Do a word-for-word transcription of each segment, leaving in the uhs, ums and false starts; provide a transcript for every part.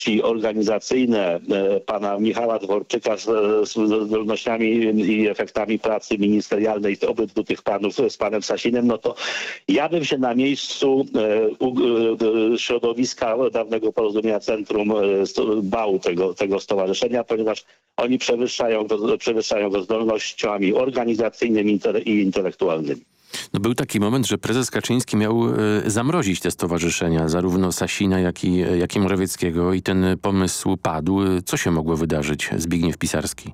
zdolności organizacyjne pana Michała Dworczyka z, z zdolnościami i efektami pracy ministerialnej obydwu tych panów z panem Sasinem, no to ja bym się na miejscu środowiska dawnego Porozumienia Centrum bał tego, tego stowarzyszenia, ponieważ oni przewyższają go, przewyższają go zdolnościami organizacyjnymi i intelektualnymi. No był taki moment, że prezes Kaczyński miał y, zamrozić te stowarzyszenia, zarówno Sasina, jak i, jak i Morawieckiego, i ten pomysł padł. Co się mogło wydarzyć, Zbigniew Pisarski?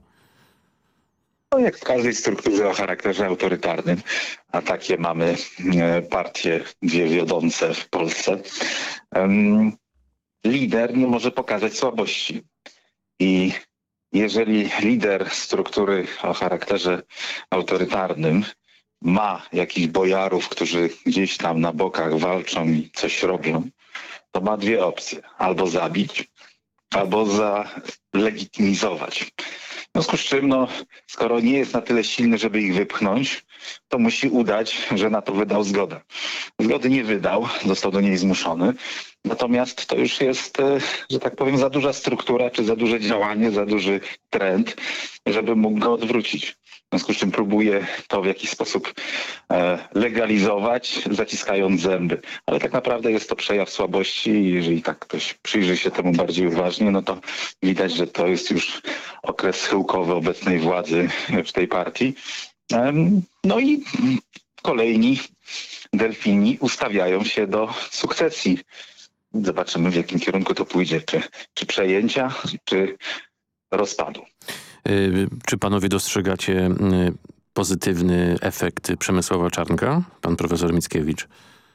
No, jak w każdej strukturze o charakterze autorytarnym, a takie mamy e, partie dwie wiodące w Polsce, um, lider nie może pokazać słabości. I jeżeli lider struktury o charakterze autorytarnym ma jakichś bojarów, którzy gdzieś tam na bokach walczą i coś robią, to ma dwie opcje. Albo zabić, albo zalegitymizować. W związku z czym, no, skoro nie jest na tyle silny, żeby ich wypchnąć, to musi udać, że na to wydał zgodę. Zgody nie wydał, został do niej zmuszony. Natomiast to już jest, że tak powiem, za duża struktura, czy za duże działanie, za duży trend, żeby mógł go odwrócić. W związku z czym próbuje to w jakiś sposób e, legalizować, zaciskając zęby. Ale tak naprawdę jest to przejaw słabości i jeżeli tak ktoś przyjrzy się temu bardziej uważnie, no to widać, że to jest już okres schyłkowy obecnej władzy w tej partii. E, no i kolejni delfini ustawiają się do sukcesji. Zobaczymy, w jakim kierunku to pójdzie. Czy, czy przejęcia, czy rozpadu. Czy panowie dostrzegacie pozytywny efekt Przemysława Czarnka? Pan profesor Mickiewicz.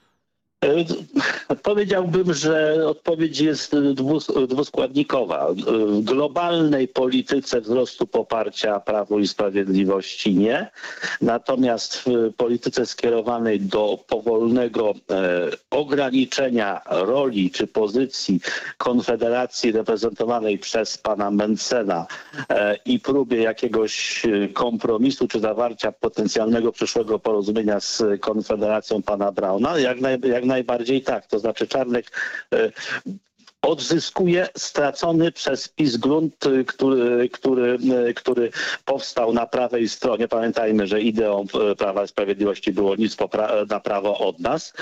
Powiedziałbym, że odpowiedź jest dwuskładnikowa. W globalnej polityce wzrostu poparcia Prawu i Sprawiedliwości nie. Natomiast w polityce skierowanej do powolnego e, ograniczenia roli czy pozycji Konfederacji reprezentowanej przez pana Mentzena e, i próbie jakiegoś kompromisu czy zawarcia potencjalnego przyszłego porozumienia z Konfederacją pana Brauna, jak, naj, jak najbardziej tak. To znaczy Czarnek e, odzyskuje stracony przez PiS grunt, który, który, który powstał na prawej stronie. Pamiętajmy, że ideą Prawa i Sprawiedliwości było nic na prawo od nas.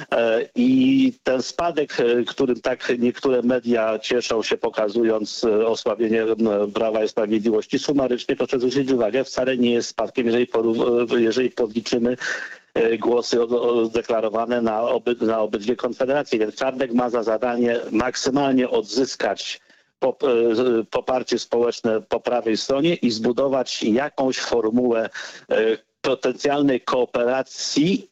I ten spadek, którym tak niektóre media cieszą się, pokazując osłabienie Prawa i Sprawiedliwości, sumarycznie, proszę zwrócić uwagę, wcale nie jest spadkiem, jeżeli, jeżeli podliczymy głosy deklarowane na, oby, na obydwie konfederacje. Więc Czarnek ma za zadanie maksymalnie odzyskać poparcie społeczne po prawej stronie i zbudować jakąś formułę potencjalnej kooperacji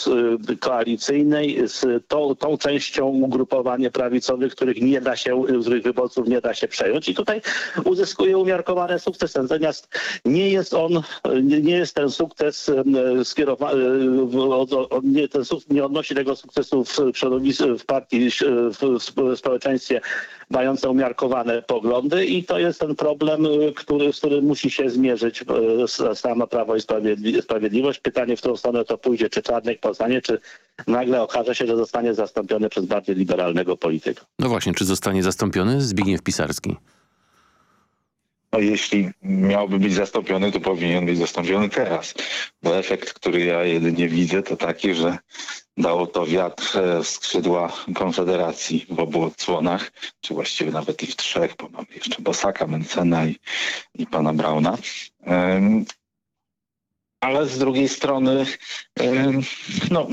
koalicyjnej z tą, tą częścią ugrupowania prawicowych, których nie da się, których wyborców nie da się przejąć. I tutaj uzyskuje umiarkowany sukces. Natomiast nie jest on, nie jest ten sukces skierowany, nie, ten sukces, nie odnosi tego sukcesu w środowisku, w partii, w, w społeczeństwie mające umiarkowane poglądy i to jest ten problem, który, z którym musi się zmierzyć samo Prawo i Sprawiedliwość. Pytanie, w którą stronę to pójdzie, czy Czarnek pozostanie, czy nagle okaże się, że zostanie zastąpiony przez bardziej liberalnego polityka. No właśnie, czy zostanie zastąpiony Zbigniew Pisarski? No jeśli miałby być zastąpiony, to powinien być zastąpiony teraz. Bo efekt, który ja jedynie widzę, to taki, że dało to wiatr w skrzydła Konfederacji w obu odsłonach, czy właściwie nawet i w trzech, bo mamy jeszcze Bosaka, Mentzena i, i pana Brauna. Um, ale z drugiej strony, um, no...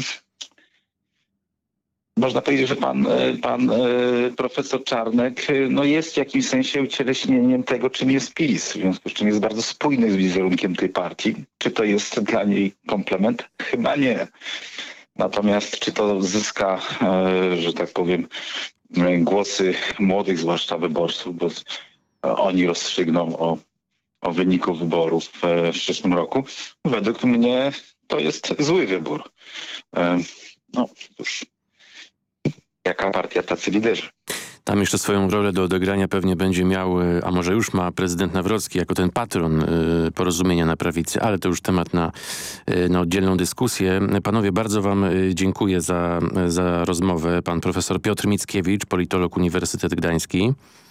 Można powiedzieć, że pan, pan e, profesor Czarnek no jest w jakimś sensie ucieleśnieniem tego, czym jest PiS, w związku z czym jest bardzo spójny z wizerunkiem tej partii. Czy to jest dla niej komplement? Chyba nie. Natomiast czy to zyska, e, że tak powiem, głosy młodych, zwłaszcza wyborców, bo oni rozstrzygną o, o wyniku wyborów w przyszłym roku? Według mnie to jest zły wybór. E, no cóż. Jaka partia, tacy liderzy. Tam jeszcze swoją rolę do odegrania pewnie będzie miał, a może już ma prezydent Nawrocki jako ten patron y, porozumienia na prawicy, ale to już temat na, y, na oddzielną dyskusję. Panowie, bardzo wam y, dziękuję za, za rozmowę. Pan profesor Piotr Mickiewicz, politolog Uniwersytet Gdański.